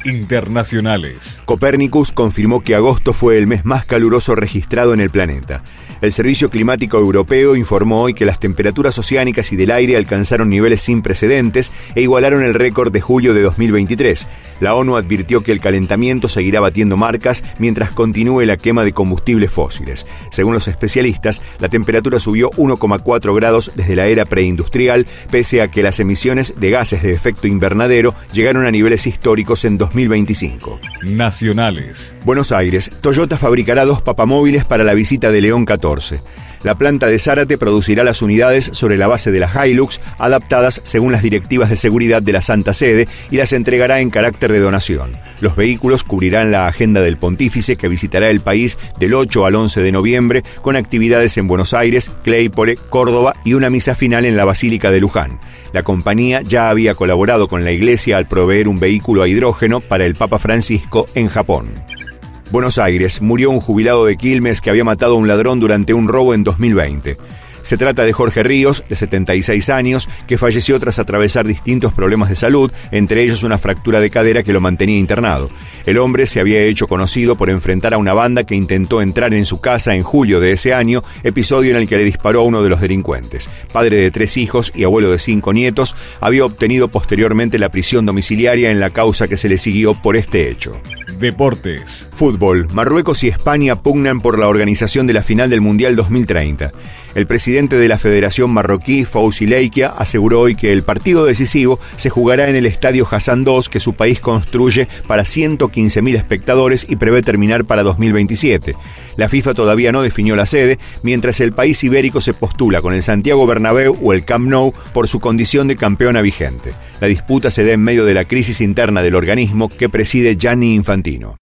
Internacionales. Copernicus confirmó que agosto fue el mes más caluroso registrado en el planeta. El Servicio Climático Europeo informó hoy que las temperaturas oceánicas y del aire alcanzaron niveles sin precedentes e igualaron el récord de julio de 2023. La ONU advirtió que el calentamiento seguirá batiendo marcas mientras continúe la quema de combustibles fósiles. Según los especialistas, la temperatura subió 1,4 grados desde la era preindustrial, pese a que las emisiones de gases de efecto invernadero llegaron a niveles históricos en 2025. Nacionales. Buenos Aires. Toyota fabricará 2 papamóviles para la visita de León 14. La planta de Zárate producirá las unidades sobre la base de la Hilux, adaptadas según las directivas de seguridad de la Santa Sede, y las entregará en carácter de donación. Los vehículos cubrirán la agenda del pontífice, que visitará el país del 8 al 11 de noviembre, con actividades en Buenos Aires, Claypole, Córdoba y una misa final en la Basílica de Luján. La compañía ya había colaborado con la Iglesia al proveer un vehículo a hidrógeno para el Papa Francisco en Japón. Buenos Aires. Murió un jubilado de Quilmes que había matado a un ladrón durante un robo en 2020. Se trata de Jorge Ríos, de 76 años, que falleció tras atravesar distintos problemas de salud, entre ellos una fractura de cadera que lo mantenía internado. El hombre se había hecho conocido por enfrentar a una banda que intentó entrar en su casa en julio de ese año, episodio en el que le disparó a uno de los delincuentes. Padre de 3 hijos y abuelo de 5 nietos, había obtenido posteriormente la prisión domiciliaria en la causa que se le siguió por este hecho. Deportes. Fútbol. Marruecos y España pugnan por la organización de la final del Mundial 2030. El presidente de la Federación Marroquí, Fawzi Leikia, aseguró hoy que el partido decisivo se jugará en el estadio Hassan II, que su país construye para 115.000 espectadores y prevé terminar para 2027. La FIFA todavía no definió la sede, mientras el país ibérico se postula con el Santiago Bernabéu o el Camp Nou por su condición de campeona vigente. La disputa se da en medio de la crisis interna del organismo que preside Gianni Infantino.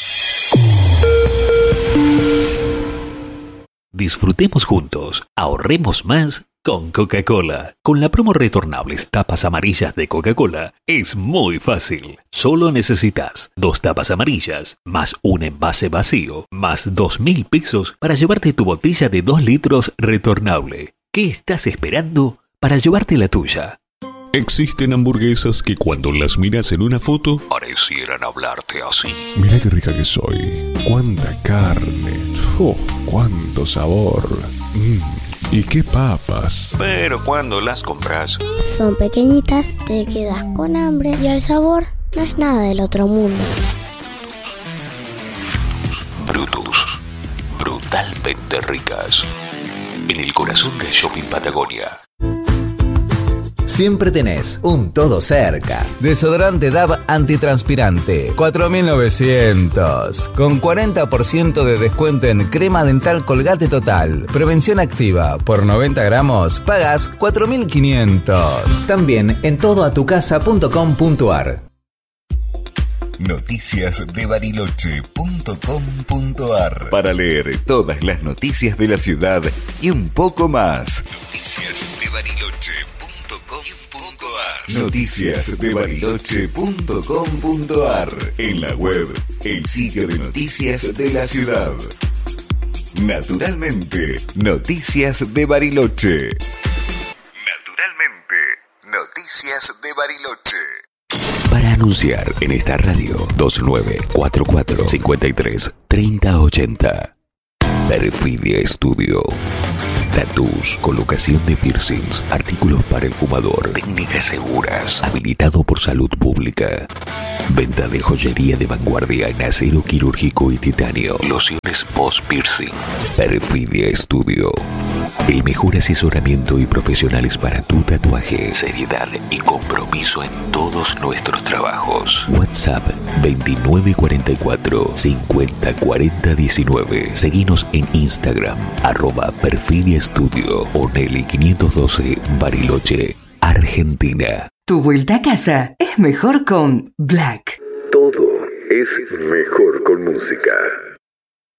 Disfrutemos juntos, ahorremos más con Coca-Cola. Con la promo retornables tapas amarillas de Coca-Cola es muy fácil. Solo necesitas 2 tapas amarillas, más un envase vacío, más 2.000 pesos para llevarte tu botella de 2 litros retornable. ¿Qué estás esperando para llevarte la tuya? Existen hamburguesas que cuando las miras en una foto parecieran hablarte así. Mira qué rica que soy. Cuánta carne. Cuánto sabor. Y qué papas. Pero cuando las compras, son pequeñitas, te quedas con hambre y el sabor no es nada del otro mundo. Brutus. Brutalmente ricas. En el corazón del Shopping Patagonia. Siempre tenés un todo cerca. Desodorante Dove antitranspirante, 4.900. Con 40% de descuento en crema dental Colgate Total. Prevención activa. Por 90 gramos, pagas 4.500. También en todoatucasa.com.ar. Noticiasdebariloche.com.ar para leer todas las noticias de la ciudad y un poco más. Noticiasdebariloche.com.ar. Noticiasdebariloche.com.ar. En la web, el sitio de noticias de la ciudad. Naturalmente, Noticias de Bariloche. Naturalmente, Noticias de Bariloche. Para anunciar en esta radio, 2944-53-3080. Perfidia Studio. Tatús, colocación de piercings, artículos para el fumador, técnicas seguras, habilitado por salud pública. Venta de joyería de vanguardia en acero quirúrgico y titanio. Lociones post-piercing. Perfidia Studio. El mejor asesoramiento y profesionales para tu tatuaje. Seriedad y compromiso en todos nuestros trabajos. WhatsApp 2944-504019. Seguinos en Instagram, @Perfidia Studio o Nelly 512 Bariloche, Argentina. Tu vuelta a casa es mejor con Black. Todo es mejor con música.